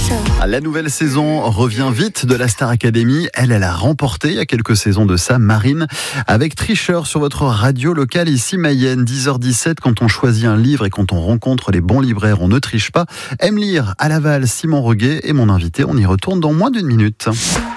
La nouvelle saison revient vite de la Star Academy. Elle a remporté il y a quelques saisons de ça, Marine, avec Tricheur sur votre radio locale ici Mayenne, 10h17. Quand on choisit un livre et quand on rencontre les bons libraires, on ne triche pas. Aime lire à Laval, Simon Reguet est mon invité. On y retourne dans moins d'une minute.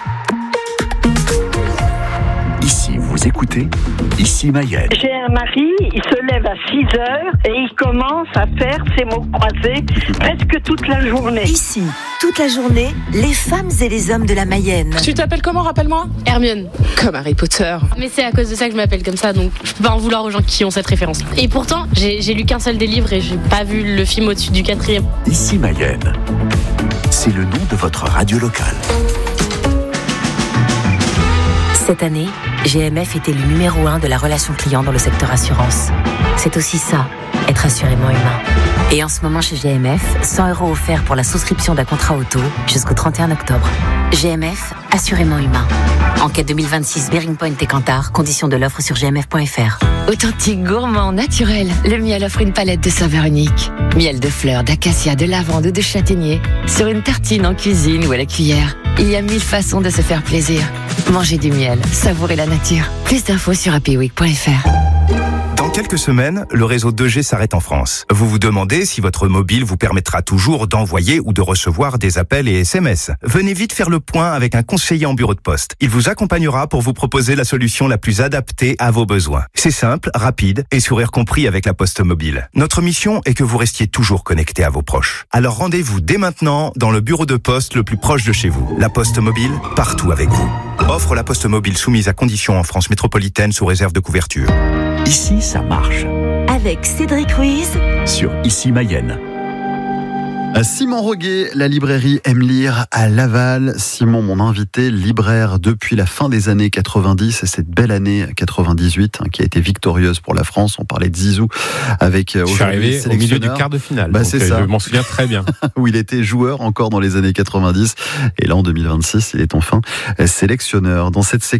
Ici, vous écoutez Ici Mayenne. J'ai un mari, il se lève à 6h et il commence à faire ses mots croisés presque toute la journée. Ici, toute la journée, les femmes et les hommes de la Mayenne. Tu t'appelles comment, rappelle-moi ? Hermione. Comme Harry Potter. Mais c'est à cause de ça que je m'appelle comme ça, donc je peux pas en vouloir aux gens qui ont cette référence. Et pourtant, j'ai lu qu'un seul des livres et j'ai pas vu le film au-dessus du 4e. Ici Mayenne. C'est le nom de votre radio locale. Cette année, GMF était le numéro 1 de la relation client dans le secteur assurance. C'est aussi ça, être assurément humain. Et en ce moment chez GMF, 100 € offerts pour la souscription d'un contrat auto jusqu'au 31 octobre. GMF, assurément humain. Enquête 2026 Bearing Point et Kantar, conditions de l'offre sur gmf.fr. Authentique, gourmand, naturel, le miel offre une palette de saveurs uniques. Miel de fleurs, d'acacia, de lavande ou de châtaignier, sur une tartine en cuisine ou à la cuillère. Il y a 1000 façons de se faire plaisir. Mangez du miel, savourez la nature. Plus d'infos sur happyweek.fr. Dans quelques semaines, le réseau 2G s'arrête en France. Vous vous demandez si votre mobile vous permettra toujours d'envoyer ou de recevoir des appels et SMS. Venez vite faire le point avec un conseiller en bureau de poste. Il vous accompagnera pour vous proposer la solution la plus adaptée à vos besoins. C'est simple, rapide et sourire compris avec la Poste Mobile. Notre mission est que vous restiez toujours connecté à vos proches. Alors rendez-vous dès maintenant dans le bureau de poste le plus proche de chez vous. La Poste Mobile, partout avec vous. Offre la Poste Mobile soumise à conditions en France métropolitaine sous réserve de couverture. Ici, ça marche. Avec Cédric Ruiz Sur Ici Mayenne. Simon Reguet, la librairie Aime lire à Laval. Simon, mon invité, libraire depuis la fin des années 90 et cette belle année 98 qui a été victorieuse pour la France. On parlait de Zizou avec je suis arrivé au milieu du quart de finale. Donc c'est ça. Je m'en souviens très bien. Où il était joueur encore dans les années 90 et là en 2026, il est enfin sélectionneur. Dans cette séquence